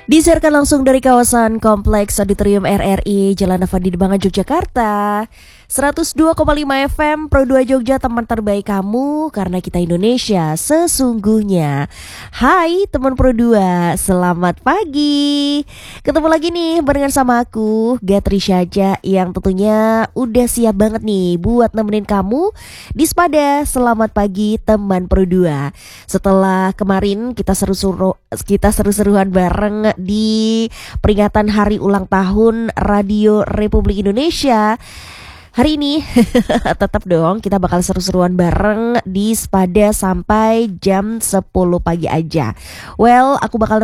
Disiarkan langsung dari kawasan Kompleks Auditorium RRI Jalan Avandi Demangan Yogyakarta. 102,5 FM Pro 2 Jogja, teman terbaik kamu karena kita Indonesia sesungguhnya. Hai teman Pro 2, selamat pagi. Ketemu lagi nih barengan sama aku Gatri Syaja yang tentunya udah siap banget nih buat nemenin kamu di Spada Selamat Pagi Teman Pro 2. Setelah kemarin kita seru-seruan bareng di peringatan hari ulang tahun Radio Republik Indonesia. Hari ini tetap dong kita bakal seru-seruan bareng di Spada sampai jam 10 pagi aja. Well, aku bakal